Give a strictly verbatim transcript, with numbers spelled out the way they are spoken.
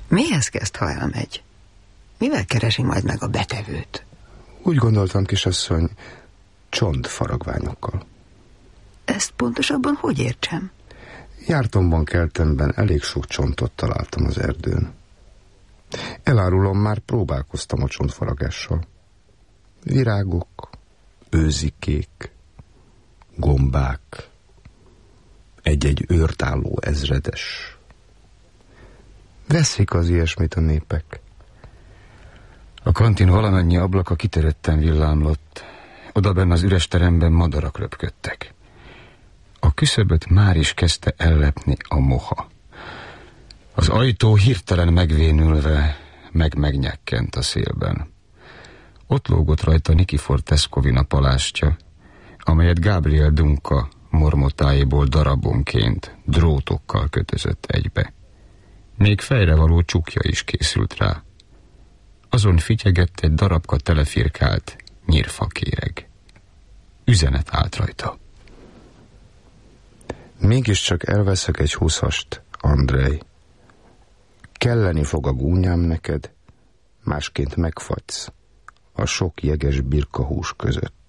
Mihez kezd, ha elmegy? Mivel keresi majd meg a betevőt? Úgy gondoltam, kisasszony, csontfaragványokkal. Ezt pontosabban hogy értsem? Jártomban, keltemben elég sok csontot találtam az erdőn. Elárulom, már próbálkoztam a csontfaragással. Virágok, őzikék, gombák, egy-egy őrtálló ezredes. Veszik az ilyesmit a népek. A kantin valamennyi ablaka kiteretten villámlott. Odabenn az üres teremben madarak röpködtek. A küszöböt már is kezdte ellepni a moha. Az ajtó hirtelen megvénülve meg-megnyekkent a szélben. Ott lógott rajta Nikifor Teskovina palástja, amelyet Gabriel Dunka mormotáiból darabonként drótokkal kötözött egybe. Még fejrevaló csukja is készült rá. Azon fityegett egy darabka telefirkált nyírfakéreg. Üzenet állt rajta. Mégiscsak elveszek egy húszast, Andrej. Kelleni fog a gúnyám neked, másként megfagysz a sok jeges birkahús között.